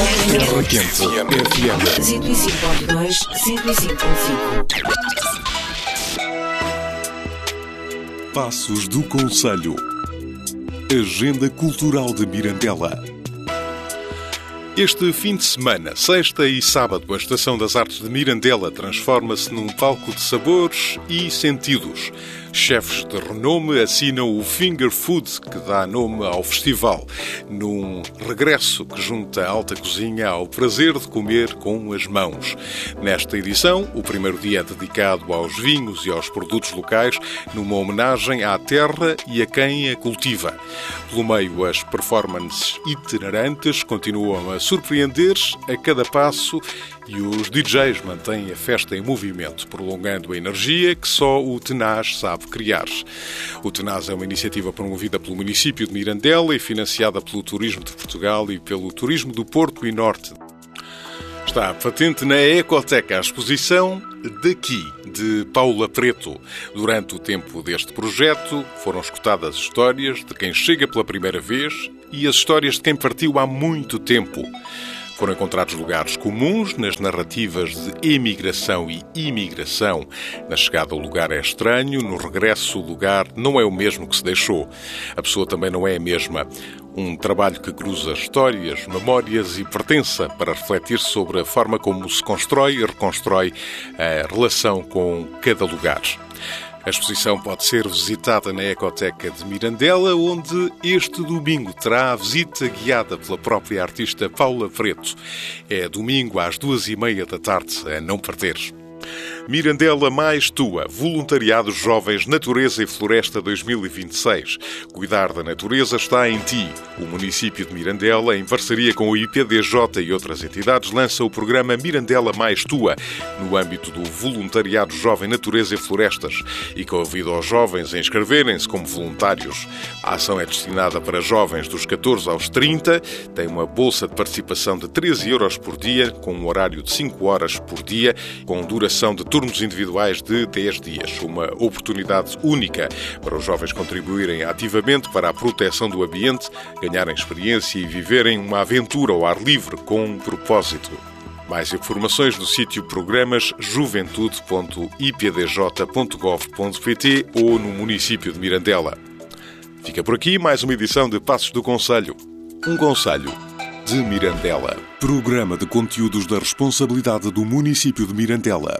Requinte FM 105.2, 105.5. Passos do Conselho. Agenda Cultural de Mirandela. Este fim de semana, sexta e sábado, a Estação das Artes de Mirandela transforma-se num palco de sabores e sentidos. Chefes de renome assinam o Finger Food, que dá nome ao festival, num regresso que junta a alta cozinha ao prazer de comer com as mãos. Nesta edição, o primeiro dia é dedicado aos vinhos e aos produtos locais, numa homenagem à terra e a quem a cultiva. Pelo meio, as performances itinerantes continuam a surpreender a cada passo e os DJs mantêm a festa em movimento, prolongando a energia que só o Tenaz sabe criar. O Tenaz é uma iniciativa promovida pelo município de Mirandela e financiada pelo Turismo de Portugal e pelo Turismo do Porto e Norte. Está patente na Ecoteca a exposição Daqui, de Paula Preto. Durante o tempo deste projeto, foram escutadas histórias de quem chega pela primeira vez e as histórias de quem partiu há muito tempo. Foram encontrados lugares comuns nas narrativas de emigração e imigração. Na chegada o lugar é estranho, no regresso o lugar não é o mesmo que se deixou. A pessoa também não é a mesma. Um trabalho que cruza histórias, memórias e pertença para refletir sobre a forma como se constrói e reconstrói a relação com cada lugar. A exposição pode ser visitada na Ecoteca de Mirandela, onde este domingo terá a visita guiada pela própria artista Paula Preto. É domingo às 2h30 da tarde, a não perderes. Mirandela Mais Tua, Voluntariado Jovens Natureza e Floresta 2026. Cuidar da natureza está em ti. O município de Mirandela, em parceria com o IPDJ e outras entidades, lança o programa Mirandela Mais Tua, no âmbito do Voluntariado Jovem Natureza e Florestas, e convida os jovens a inscreverem-se como voluntários. A ação é destinada para jovens dos 14 aos 30, tem uma bolsa de participação de 13 euros por dia, com um horário de 5 horas por dia, com duração de turnos individuais de 10 dias. Uma oportunidade única para os jovens contribuírem ativamente para a proteção do ambiente, ganharem experiência e viverem uma aventura ao ar livre com um propósito. Mais informações no sítio programas juventude.ipdj.gov.pt ou no município de Mirandela. Fica por aqui mais uma edição de Passos do Conselho. Um conselho de Mirandela. Programa de conteúdos da responsabilidade do município de Mirandela.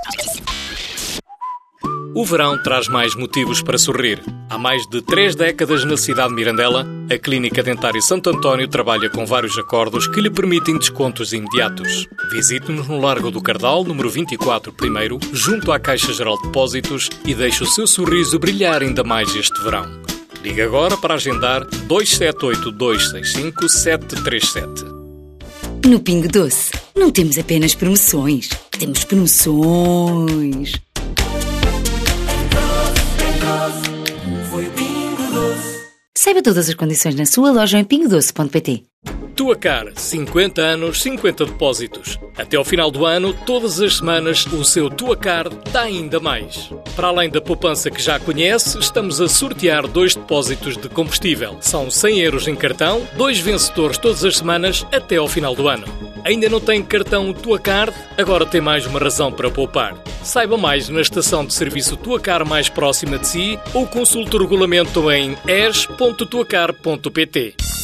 O verão traz mais motivos para sorrir. Há mais de 3 décadas na cidade de Mirandela, a Clínica Dentária Santo António trabalha com vários acordos que lhe permitem descontos imediatos. Visite-nos no Largo do Cardal, número 24, primeiro, junto à Caixa Geral de Depósitos e deixe o seu sorriso brilhar ainda mais este verão. Ligue agora para agendar 278-265-737. No Pingo Doce, não temos apenas promoções, temos promoções. Saiba todas as condições na sua loja em pingodoce.pt. Tua Car, 50 anos, 50 depósitos. Até ao final do ano, todas as semanas, o seu Tua Car dá ainda mais. Para além da poupança que já conhece, estamos a sortear 2 depósitos de combustível. São 100 euros em cartão, 2 vencedores todas as semanas até ao final do ano. Ainda não tem cartão Tua Car? Agora tem mais uma razão para poupar. Saiba mais na estação de serviço Tua Car mais próxima de si ou consulte o regulamento em es.tuacar.pt.